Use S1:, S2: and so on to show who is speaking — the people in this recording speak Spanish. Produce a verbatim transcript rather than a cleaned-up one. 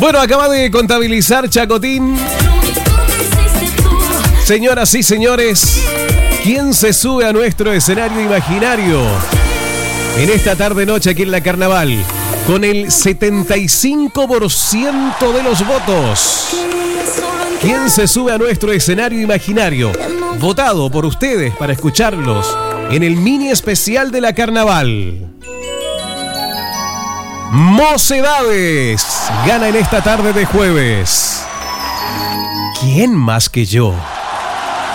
S1: Bueno, acaba de contabilizar Chacotín. Señoras y señores, ¿quién se sube a nuestro escenario imaginario en esta tarde-noche aquí en la Carnaval? Con el setenta y cinco por ciento de los votos. ¿Quién se sube a nuestro escenario imaginario? Votado por ustedes para escucharlos en el mini especial de la Carnaval. Mocedades gana en esta tarde de jueves. ¿Quién más que yo?